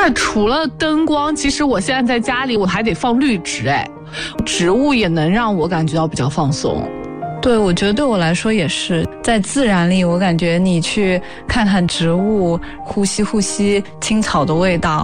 那除了灯光，其实我现在在家里我还得放绿植，植物也能让我感觉到比较放松。 对，我觉得对我来说也是，在自然里我感觉你去看看植物，呼吸青草的味道，